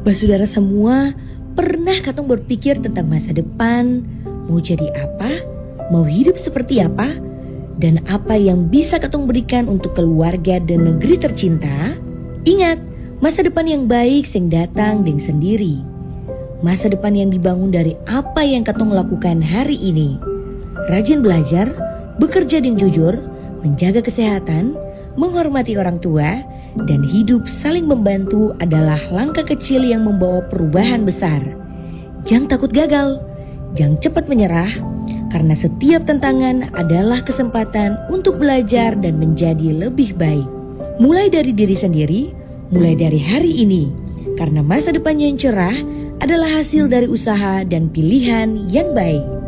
Saudara semua, pernah katong berpikir tentang masa depan, mau jadi apa, mau hidup seperti apa, dan apa yang bisa katong berikan untuk keluarga dan negeri tercinta? Ingat, masa depan yang baik sing datang deng sendiri. Masa depan yang dibangun dari apa yang katong lakukan hari ini. Rajin belajar, bekerja dengan jujur, menjaga kesehatan, menghormati orang tua, dan hidup saling membantu adalah langkah kecil yang membawa perubahan besar. Jangan takut gagal, jangan cepat menyerah, karena setiap tantangan adalah kesempatan untuk belajar dan menjadi lebih baik. Mulai dari diri sendiri, mulai dari hari ini, karena masa depan yang cerah adalah hasil dari usaha dan pilihan yang baik.